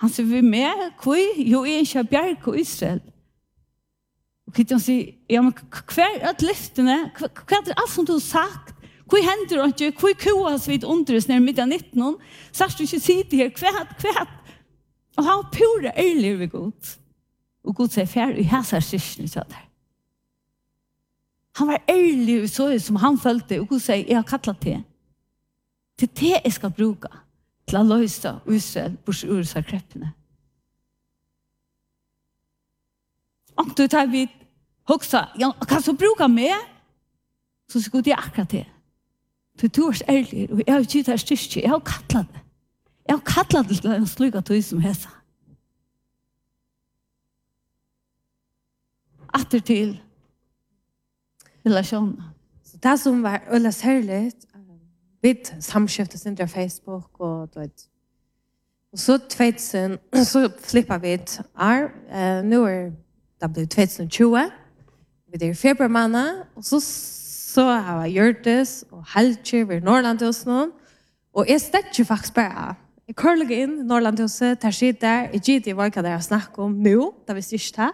Han säger vi med, kvui, jo är inte bjärk och Israel. Och Gideon säger, ja men kvar att lyftene, kvar är allt som du har sagt, kvui händer och inte, kvui koas vid unders när middag 19, särskilt du inte sitter här, kvar. Och han pura ärlig vid Gud. Och Gud säger, fär i häsar syskning, så där. Han var ärlig så som han följde, och Gud säger, jag har kattlat det. Till det jag ska bruka. Til å løse Israel bort ur seg kreppene. Og du tar vi hoksa, ja, kan så bruka meg? Så skulle jeg akkurat det. Du er ærlig, og jeg har ikke det styrke, jeg har kattlet det. Jeg har kattlet det til en slik at du som hesa. Atter til relasjonen. Så det som var ølles herligt, vid samskiftet sin der Facebook og du vet. Og så 2000 så flippar vi nu det blev 2020. Vi er februarmåned og så har jeg gjort det og Halkje ved Norrlandhusen og jeg stekker faktisk bare jeg kører inn i Norrlandhuset der sitter jeg gitt i hva det er snakk om nå da vi styrste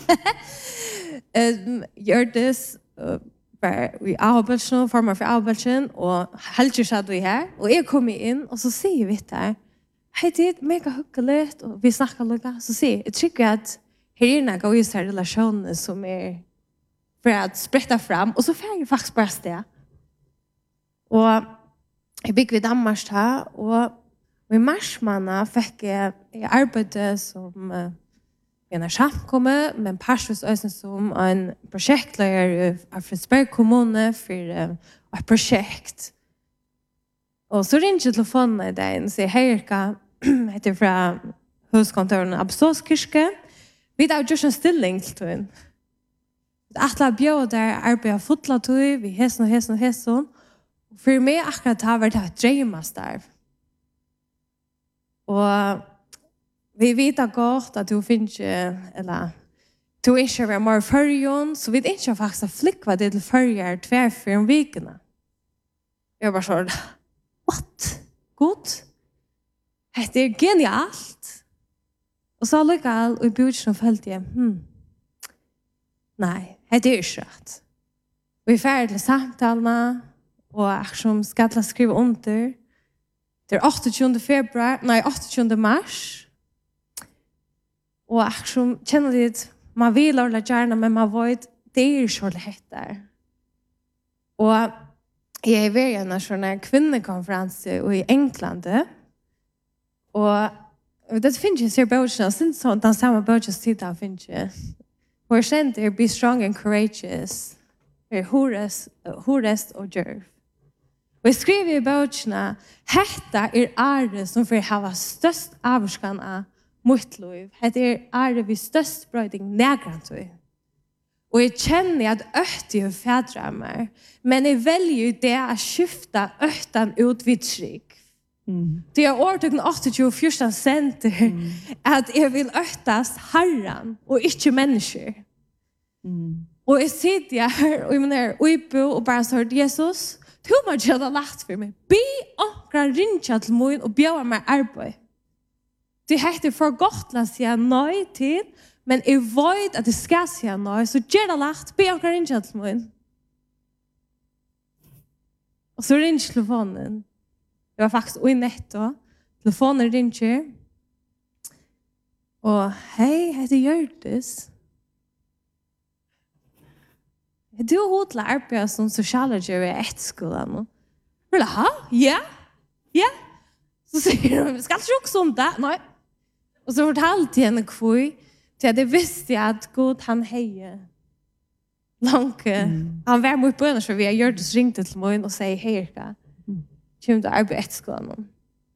gjør det vi avbelsen, former for avbelsen, og helger satt vi her, og jeg kom inn, og så sier vi der, hei, det er mega hyggelig, og vi snakker litt, så sier jeg tykker at her er noen av relasjoner som for å sprette fram, og så får jeg faktisk bare sted. Og jeg bygde i Danmark her, og i marsmåned fikk jeg arbeidet som en samkommet, men parstvis også som en prosjektleder av Fredriksberg kommune for et prosjekt. Og så ringer telefonen i dag og sier, hei Erika, heter fra huskontoren Apostolskirke. Vi har gjort en stilling til tog. Atle bjør der arbeider fotla tog, vi hessen og hessen og hessen. For meg akkurat har vært et drømmastarv. Og vi vet godt at du finner eller du ikke er mer førjon, så vi ikke faktisk flikva det til førjer tverfor om vikene. Jeg bare sånn, what? God? Det er genialt. Og så lykkevel, og i bjørsen følte jeg, nei, det er ikke rett. Vi er ferdig til samtalene, og akkurat skal jeg skrive under. Det er 28. mars, og akkurat kjenner litt, man vil ordla gjerne, men man vet, det er ikke det heter. Og jeg er ved en sånn kvinnekonferanse i England, og det finnes ikke ser bøtene, synes sånn, den samme bøtene sitter finnes ikke. Og jeg kjente be strong and courageous, horest og djørv. Og jeg skriver i bøtene, hetta ære som for å ha størst avskan av mitt liv. Det ære vi størst brøyding negrantøy. Og jeg kjenner at økte jo fædre meg, men jeg velger det å skifte økten ut vidtrik. Det er årtøkken 28 center at jeg vil øktes herren og ikke mennesker. Og jeg sitter her og jeg mener, og bare så hørt Jesus, du må ikke ha lagt for meg. Be akkurat rinja til min og bjør meg arbeid. Det heter for godt å si nøy til, men jeg vet at det skal si nøy, så gjør det lagt, be akkurat rinja til min. Og så ringer telefonen. Det var faktisk i nettet. Telefonen ringer. Og hei, heter Gjørtes. Du har hodlet arbeid som sosialarbeider i etterskolen. Ha? Ja? Ja? Så sier hun, skal ikke også om det? Nei. Og så fortalte jeg henne hvor, til at jeg visste at Gud han heier. Langt. Han var mot bønner, så vi har gjort det, så ringte til meg og sier, hei Erika, kommer du arbeid i etterskolen?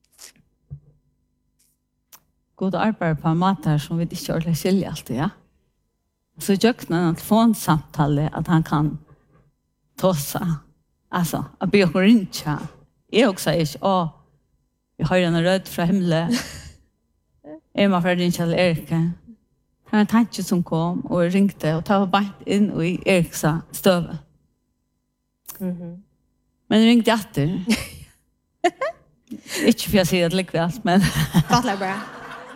Gud arbeider på en måte som vi ikke ordentlig skiljer alltid, ja. Så gjøkner han få en samtale at han kan ta seg, altså, at be oss rinja. Jeg også sier ikke, vi har en rød fra himmelen. Jeg må fra rinja til Erika. Det var en tanke som kom, og jeg ringte, og ta bare inn i Eriksa støve. Men jeg ringte etter. Ikke for jeg sier det likevel, men... Fattelig bra.